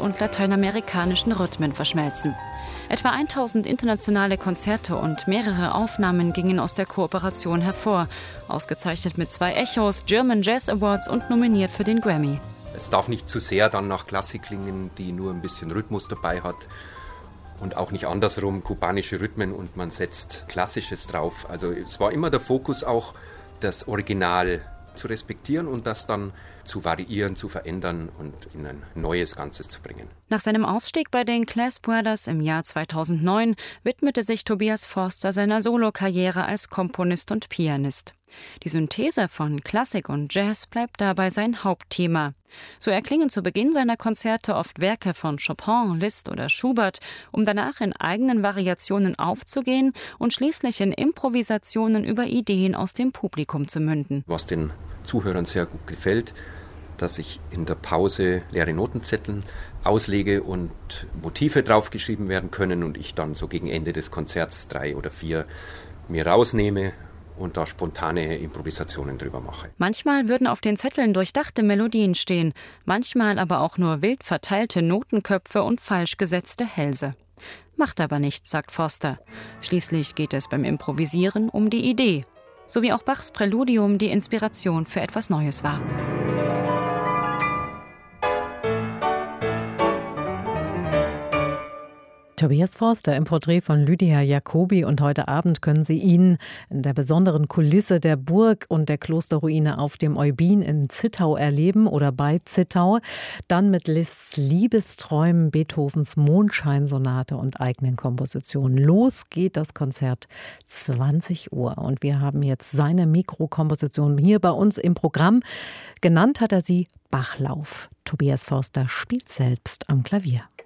und lateinamerikanischen Rhythmen verschmelzen. Etwa 1000 internationale Konzerte und mehrere Aufnahmen gingen aus der Kooperation hervor, ausgezeichnet mit 2 Echos, German Jazz Awards und nominiert für den Grammy. Es darf nicht zu sehr dann nach Klassik klingen, die nur ein bisschen Rhythmus dabei hat. Und auch nicht andersrum, kubanische Rhythmen und man setzt Klassisches drauf. Also es war immer der Fokus auch, das Original zu respektieren und das dann zu variieren, zu verändern und in ein neues Ganzes zu bringen. Nach seinem Ausstieg bei den Class Brothers im Jahr 2009 widmete sich Tobias Forster seiner Solokarriere als Komponist und Pianist. Die Synthese von Klassik und Jazz bleibt dabei sein Hauptthema. So erklingen zu Beginn seiner Konzerte oft Werke von Chopin, Liszt oder Schubert, um danach in eigenen Variationen aufzugehen und schließlich in Improvisationen über Ideen aus dem Publikum zu münden. Was den Zuhörern sehr gut gefällt, dass ich in der Pause leere Notenzettel auslege und Motive draufgeschrieben werden können und ich dann so gegen Ende des Konzerts 3 oder 4 mir rausnehme und da spontane Improvisationen drüber mache. Manchmal würden auf den Zetteln durchdachte Melodien stehen, manchmal aber auch nur wild verteilte Notenköpfe und falsch gesetzte Hälse. Macht aber nichts, sagt Forster. Schließlich geht es beim Improvisieren um die Idee. So wie auch Bachs Präludium die Inspiration für etwas Neues war. Tobias Forster im Porträt von Lydia Jacobi, und heute Abend können Sie ihn in der besonderen Kulisse der Burg und der Klosterruine auf dem Eubin in Zittau erleben oder bei Zittau. Dann mit Liszt's Liebesträumen, Beethovens Mondscheinsonate und eigenen Kompositionen. Los geht das Konzert 20 Uhr und wir haben jetzt seine Mikrokomposition hier bei uns im Programm. Genannt hat er sie Bachlauf. Tobias Forster spielt selbst am Klavier.